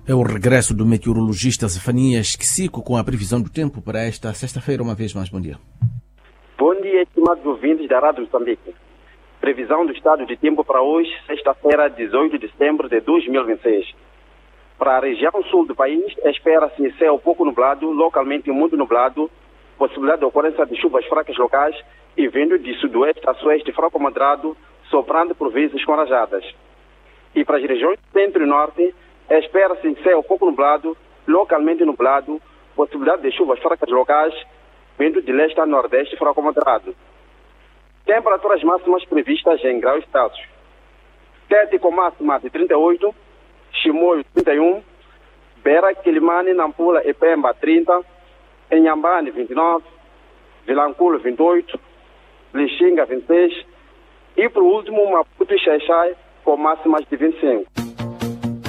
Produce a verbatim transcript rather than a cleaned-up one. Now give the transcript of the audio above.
É o regresso do meteorologista Zefanias Kisico com a previsão do tempo para esta sexta-feira. Uma vez mais, bom dia. Bom dia, estimados ouvintes da Rádio Moçambique. Previsão do estado de tempo para hoje, sexta-feira, dezoito de setembro de dois mil e vinte e seis. Para a região sul do país, espera-se céu pouco nublado, localmente muito nublado, possibilidade de ocorrência de chuvas fracas locais e vindo de sudoeste a sueste fraco moderado, soprando por vezes com rajadas. E para as regiões centro e norte, espera-se céu pouco nublado, localmente nublado, possibilidade de chuvas fracas locais, vindo de leste a nordeste fraco moderado. Temperaturas máximas previstas em graus Celsius. Tete com máxima de trinta e oito, Chimoio trinta e um, Beira, Quilimane, Nampula e Pemba trinta, Inhambane vinte e nove, Vilanculo vinte e oito, Lixinga vinte e seis e por último Maputo e Xaixai com máximas de vinte e cinco.